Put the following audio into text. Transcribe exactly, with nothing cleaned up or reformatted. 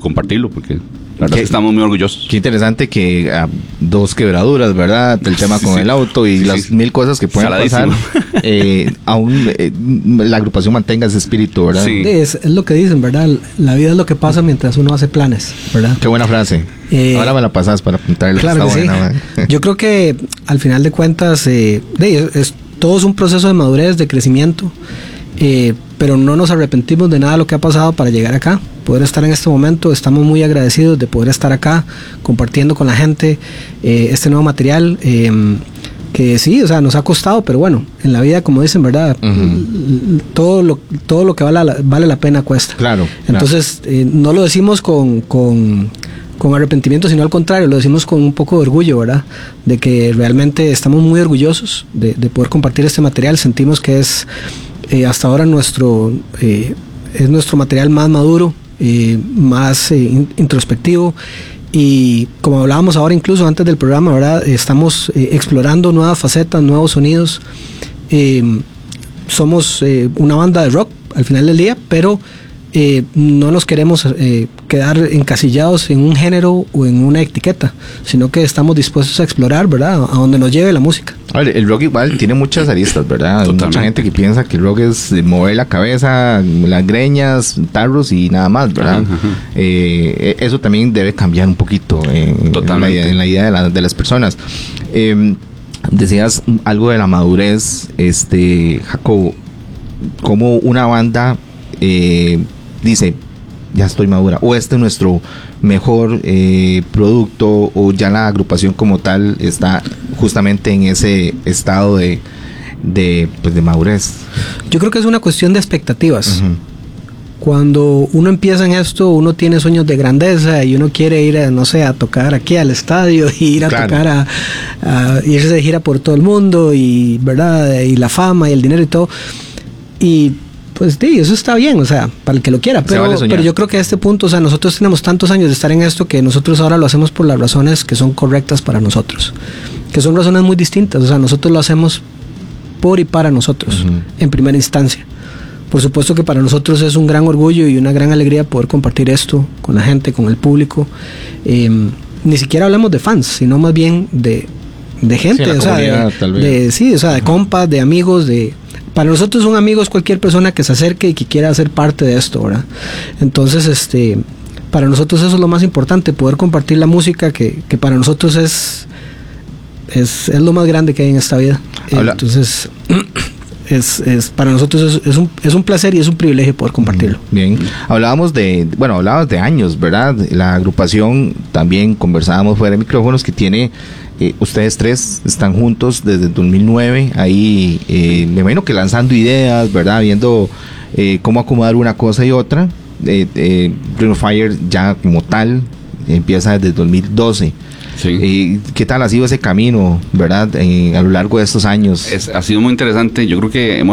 compartirlo, porque la verdad es que estamos muy orgullosos. Qué interesante que uh, dos quebraduras, ¿verdad? El tema con sí, el auto y sí, las sí. mil cosas que pueden Saladísimo. pasar. eh, aún eh, la agrupación mantenga ese espíritu, ¿verdad? Sí. Es, es lo que dicen, ¿verdad? La vida es lo que pasa mientras uno hace planes, ¿verdad? Qué buena frase. Eh, Ahora me la pasas para apuntarle. Claro que buena, sí. Yo creo que al final de cuentas, eh, es, es, todo es un proceso de madurez, de crecimiento. Eh, pero no nos arrepentimos de nada de lo que ha pasado para llegar acá, poder estar en este momento. Estamos muy agradecidos de poder estar acá compartiendo con la gente eh, este nuevo material eh, que sí, o sea, nos ha costado, pero bueno, en la vida, como dicen, verdad, uh-huh. todo lo todo lo que vale la, vale la pena cuesta. Claro. Entonces claro. Eh, no lo decimos con, con con arrepentimiento, sino al contrario, lo decimos con un poco de orgullo, ¿verdad? De que realmente estamos muy orgullosos de, de poder compartir este material. Sentimos que es Eh, hasta ahora nuestro eh, es nuestro material más maduro, eh, más eh, in, introspectivo, y como hablábamos ahora incluso antes del programa, ¿verdad? Estamos eh, explorando nuevas facetas, nuevos sonidos. Eh, somos eh, una banda de rock al final del día, pero eh, no nos queremos eh, quedar encasillados en un género o en una etiqueta, sino que estamos dispuestos a explorar, ¿verdad? A donde nos lleve la música. A ver, el rock igual tiene muchas aristas, ¿verdad? Hay mucha gente que piensa que el rock es mover la cabeza, las greñas, tarros y nada más, ¿verdad? Uh-huh. Eh, eso también debe cambiar un poquito en, en, la, en la idea de, la, de las personas. Eh, decías algo de la madurez, este, Jacobo, como una banda eh, dice, ya estoy madura, o este es nuestro mejor eh, producto, o ya la agrupación como tal está justamente en ese estado de de, pues de madurez. Yo creo que es una cuestión de expectativas. Uh-huh. Cuando uno empieza en esto, uno tiene sueños de grandeza y uno quiere ir a, no sé, a tocar aquí al estadio, y ir a claro. tocar a, a irse de gira por todo el mundo, y verdad, y la fama y el dinero y todo, y pues sí, eso está bien, o sea, para el que lo quiera, pero, vale pero yo creo que a este punto, o sea, nosotros tenemos tantos años de estar en esto que nosotros ahora lo hacemos por las razones que son correctas para nosotros, que son razones muy distintas. O sea, nosotros lo hacemos por y para nosotros, uh-huh. en primera instancia. Por supuesto que para nosotros es un gran orgullo y una gran alegría poder compartir esto con la gente, con el público. Eh, ni siquiera hablamos de fans, sino más bien de, de gente, sí, o sea, de, de, sí, o sea, de uh-huh. compas, de amigos, de... Para nosotros un amigo es cualquier persona que se acerque y que quiera ser parte de esto, ¿verdad? Entonces, este, para nosotros eso es lo más importante, poder compartir la música que, que para nosotros es, es es lo más grande que hay en esta vida. Habla. Entonces, es, es para nosotros es, es, un, es un placer y es un privilegio poder compartirlo. Bien, hablábamos de, bueno, hablábamos de años, ¿verdad? La agrupación, también conversábamos fuera de micrófonos, que tiene... Eh, ustedes tres están juntos desde el dos mil nueve, ahí eh, me imagino que lanzando ideas, ¿verdad? Viendo eh, cómo acomodar una cosa y otra. eh, eh, Ring of Fire ya como tal empieza desde el dos mil doce. Sí. Eh, ¿Qué tal ha sido ese camino, verdad? Eh, a lo largo de estos años. Es, ha sido muy interesante. Yo creo que hemos